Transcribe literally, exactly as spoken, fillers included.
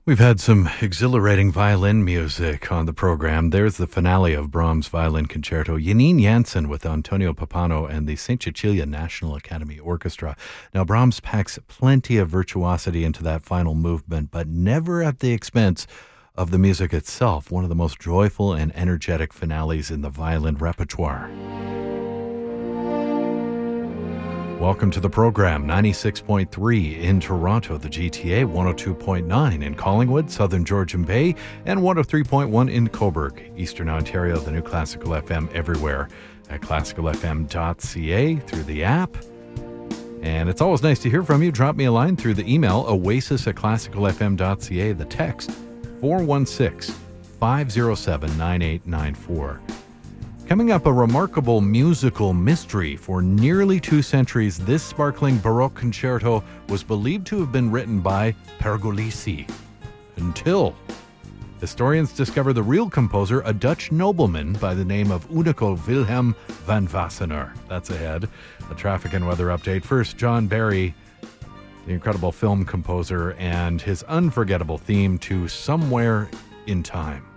We've had some exhilarating violin music on the program. There's the finale of Brahms' Violin Concerto, Janine Jansen with Antonio Pappano and the Saint Cecilia National Academy Orchestra. Now, Brahms packs plenty of virtuosity into that final movement, but never at the expense of the music itself, one of the most joyful and energetic finales in the violin repertoire. Welcome to the program, ninety-six point three in Toronto, the G T A, one oh two point nine in Collingwood, Southern Georgian Bay, and one oh three point one in Cobourg, Eastern Ontario, the new Classical F M everywhere at classical f m dot c a through the app. And it's always nice to hear from you. Drop me a line through the email, oasis at classical f m dot c a, the text, four one six, five oh seven, nine eight nine four. Coming up, a remarkable musical mystery. For nearly two centuries, this sparkling Baroque concerto was believed to have been written by Pergolesi. Until historians discover the real composer, a Dutch nobleman by the name of Unico Wilhelm van Wassenaar. That's ahead. A traffic and weather update. First, John Barry, the incredible film composer, and his unforgettable theme to Somewhere in Time.